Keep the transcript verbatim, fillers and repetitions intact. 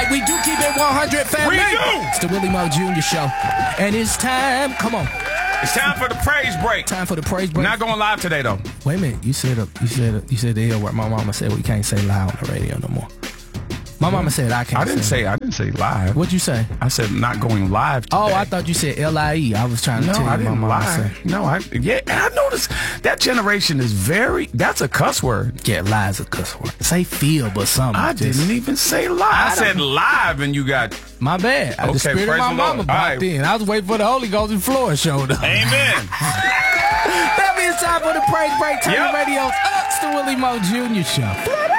it. We do keep it one hundred, family. We do. It's the Willie Mo Junior Show. And it's time. Come on. It's time for the praise break. Time for the praise break. Not going live today, though. Wait a minute. You said, uh, you said, uh, you said the L word. My mama said we can't say loud on the radio no more. My mama said I can't I didn't say say, I didn't say live. What'd you say? I said not going live today. Oh, I thought you said L I E. I was trying to No, tell you I didn't my mama lie. said. No, I yeah. I noticed that generation is very. That's a cuss word. Yeah, lie's a cuss word. Say feel, but something. I just, didn't even say live. I, I said don't- live, and you got My bad. I Okay, the spirit of praise my the mama Lord. back All right. then. I was waiting for the Holy Ghost and Florida showed up. amen. That means time for the praise break. Turn Yep. the radios up. It's the Willie Mo Junior Show.